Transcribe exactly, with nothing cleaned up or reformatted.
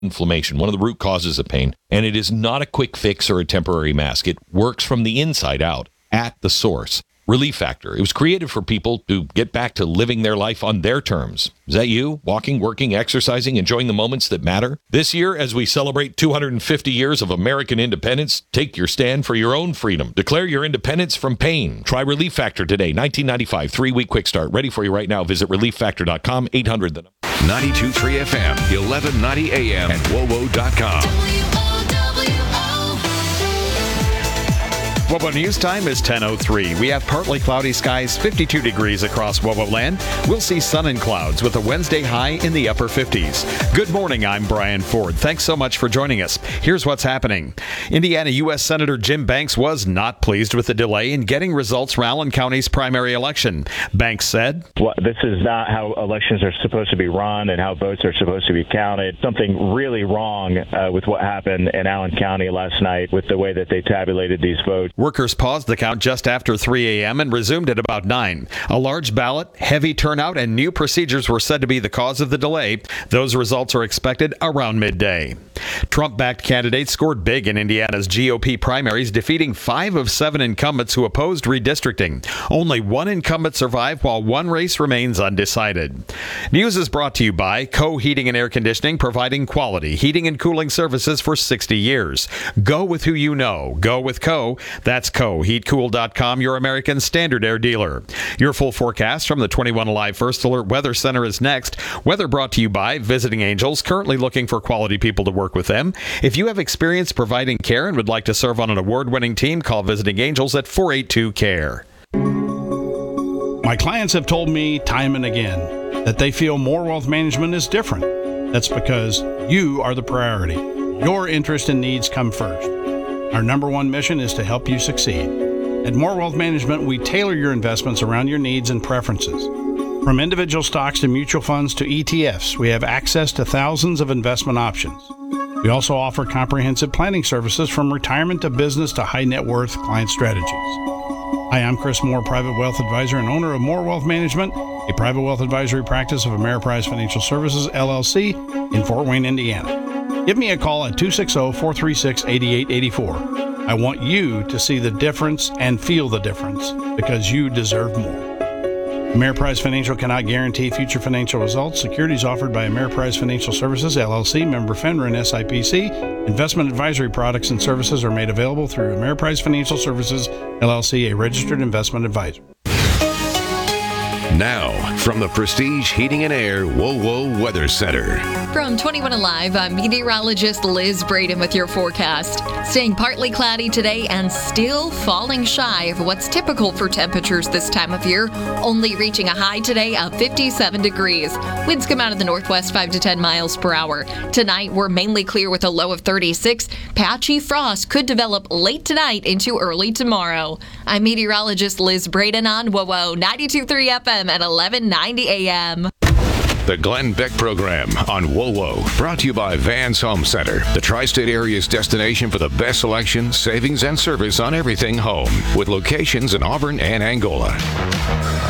inflammation, one of the root causes of pain, and it is not a quick fix or a temporary mask. It works from the inside out at the source. Relief Factor. It was created for people to get back to living their life on their terms. Is that you? Walking, working, exercising, enjoying the moments that matter? This year, as we celebrate two hundred fifty years of American independence, take your stand for your own freedom. Declare your independence from pain. Try Relief Factor today. nineteen ninety-five, three-week quick start. Ready for you right now. Visit relief factor dot com, eight hundred the number. ninety-two point three F M, eleven ninety A M, and W O W O dot com. W O W O News Time is ten oh three. We have partly cloudy skies, fifty-two degrees across W O W O land. We'll see sun and clouds with a Wednesday high in the upper fifties. Good morning, I'm Brian Ford. Thanks so much for joining us. Here's what's happening. Indiana U S Senator Jim Banks was not pleased with the delay in getting results from Allen County's primary election. Banks said, well, this is not how elections are supposed to be run and how votes are supposed to be counted. Something really wrong uh, with what happened in Allen County last night with the way that they tabulated these votes. Workers paused the count just after three a.m. and resumed at about nine. A large ballot, heavy turnout, and new procedures were said to be the cause of the delay. Those results are expected around midday. Trump-backed candidates scored big in Indiana's G O P primaries, defeating five of seven incumbents who opposed redistricting. Only one incumbent survived, while one race remains undecided. News is brought to you by Co Heating and Air Conditioning, providing quality heating and cooling services for sixty years. Go with who you know. Go with Co. That's Co. heat cool dot com, your American Standard Air dealer. Your full forecast from the twenty-one Alive First Alert Weather Center is next. Weather brought to you by Visiting Angels, currently looking for quality people to work with them. If you have experience providing care and would like to serve on an award-winning team, call Visiting Angels at four eight two, C A R E. My clients have told me time and again that they feel More Wealth Management is different. That's because you are the priority. Your interest and needs come first. Our number one mission is to help you succeed. At More Wealth Management, we tailor your investments around your needs and preferences. From individual stocks to mutual funds to E T Fs, we have access to thousands of investment options. We also offer comprehensive planning services from retirement to business to high net worth client strategies. Hi, I'm Chris Moore, Private Wealth Advisor and owner of More Wealth Management, a private wealth advisory practice of Ameriprise Financial Services, L L C, in Fort Wayne, Indiana. Give me a call at two six zero, four three six, eight eight eight four. I want you to see the difference and feel the difference because you deserve more. Ameriprise Financial cannot guarantee future financial results. Securities offered by Ameriprise Financial Services, L L C, member FINRA and S I P C. Investment advisory products and services are made available through Ameriprise Financial Services, L L C, a registered investment advisor. Now, from the Prestige Heating and Air W O W O Weather Center. From twenty-one Alive, I'm meteorologist Liz Braden with your forecast. Staying partly cloudy today and still falling shy of what's typical for temperatures this time of year, only reaching a high today of fifty-seven degrees. Winds come out of the northwest five to ten miles per hour. Tonight, we're mainly clear with a low of thirty-six. Patchy frost could develop late tonight into early tomorrow. I'm meteorologist Liz Braden on W O W O ninety-two point three F M at eleven ninety A M. The Glenn Beck Program on W O W O, brought to you by Vans Home Center, the tri-state area's destination for the best selection, savings, and service on everything home, with locations in Auburn and Angola.